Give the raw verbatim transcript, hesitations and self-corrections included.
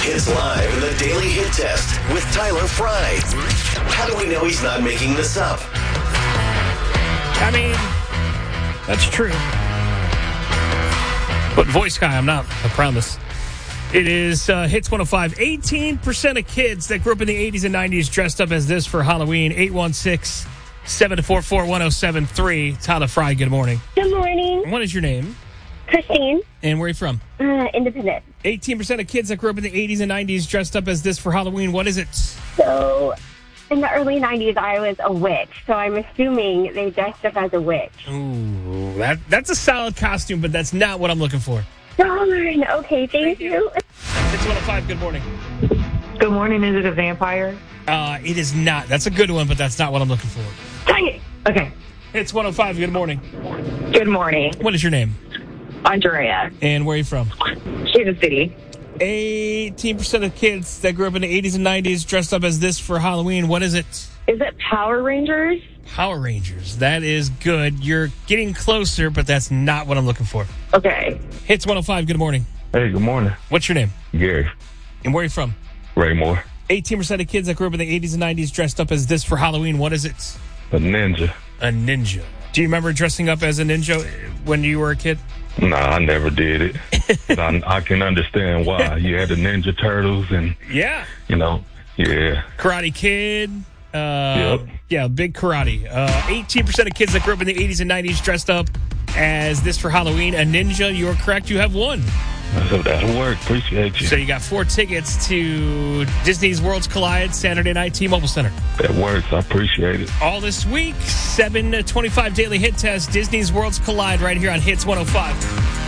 Hits Live in the Daily Hit Test with Tyler Fry. How do we know he's not making this up? I mean, that's true. But voice guy, I'm not. I promise. It is uh, Hits one oh five. eighteen percent of kids that grew up in the eighties and nineties dressed up as this for Halloween. eight one six, seven four four, one oh seven three. Tyler Fry, good morning. Good morning. What is your name? Christine. And where are you from? Uh, Independent. eighteen percent of kids that grew up in the eighties and nineties dressed up as this for Halloween. What is it? So, in the early nineties, I was a witch. So I'm assuming they dressed up as a witch. Ooh, that, that's a solid costume, but that's not what I'm looking for. Darn. Okay, thank, thank you. you. Hits one oh five, good morning. Good morning. Is it a vampire? Uh, it is not. That's a good one, but that's not what I'm looking for. Dang it. Okay. Hits one oh five, good morning. Good morning. What is your name? Andrea. And where are you from? Kansas City. eighteen percent of kids that grew up in the eighties and nineties dressed up as this for Halloween. What is it? Is it Power Rangers? Power Rangers. That is good. You're getting closer, but that's not what I'm looking for. Okay. Hits one oh five, good morning. Hey, good morning. What's your name? Gary. And where are you from? Raymore. eighteen percent of kids that grew up in the eighties and nineties dressed up as this for Halloween. What is it? A ninja. A ninja. Do you remember dressing up as a ninja when you were a kid? Nah, I never did it. But I, I can understand why. You had the Ninja Turtles and, yeah, you know, yeah. Karate Kid. Uh, yep. Yeah, big karate. Uh, eighteen percent of kids that grew up in the eighties and nineties dressed up as this for Halloween. A ninja. You are correct. You have won. So that'll work. Appreciate you. So you got four tickets to Disney's Worlds Collide Saturday night, T-Mobile Center. That works. I appreciate it. All this week, seven twenty-five Daily Hit Test, Disney's Worlds Collide right here on Hits one oh five.